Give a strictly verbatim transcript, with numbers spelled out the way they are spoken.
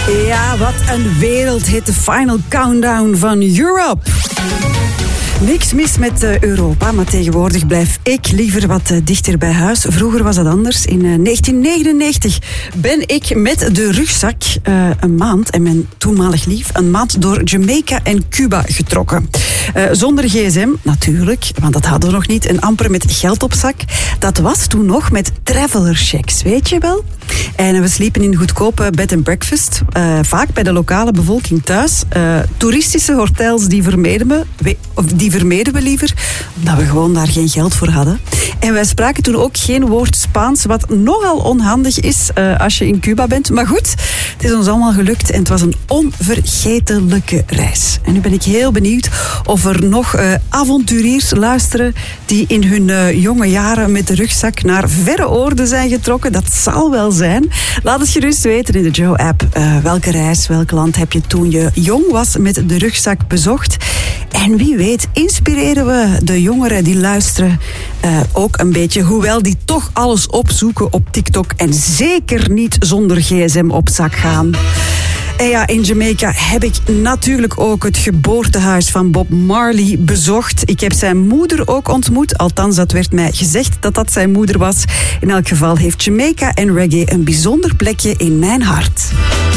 Ja, wat een wereldhit, de Final Countdown van Europe. Niks mis met uh, Europa, maar tegenwoordig blijf ik liever wat uh, dichter bij huis. Vroeger was dat anders. In uh, negentien negenennegentig ben ik met de rugzak uh, een maand, en mijn toenmalig lief, een maand door Jamaica en Cuba getrokken. Uh, zonder gsm, natuurlijk, want dat hadden we nog niet. En amper met geld op zak. Dat was toen nog met traveler checks, weet je wel? En we sliepen in goedkope bed and breakfast. Uh, vaak bij de lokale bevolking thuis. Uh, toeristische hotels die vermeden we, we, of die vermeden we liever, omdat we gewoon daar geen geld voor hadden. En wij spraken toen ook geen woord Spaans, wat nogal onhandig is uh, als je in Cuba bent. Maar goed, het is ons allemaal gelukt en het was een onvergetelijke reis. En nu ben ik heel benieuwd of er nog uh, avonturiers luisteren die in hun uh, jonge jaren met de rugzak naar verre oorden zijn getrokken. Dat zal wel zijn. Laat het gerust weten in de Joe-app. Uh, welke reis, welk land heb je toen je jong was met de rugzak bezocht? En wie weet, inspireren we de jongeren die luisteren uh, ook een beetje, hoewel die toch alles opzoeken op TikTok en zeker niet zonder gsm op zak gaan. En ja, in Jamaica heb ik natuurlijk ook het geboortehuis van Bob Marley bezocht. Ik heb zijn moeder ook ontmoet. Althans, dat werd mij gezegd dat dat zijn moeder was. In elk geval heeft Jamaica en reggae een bijzonder plekje in mijn hart.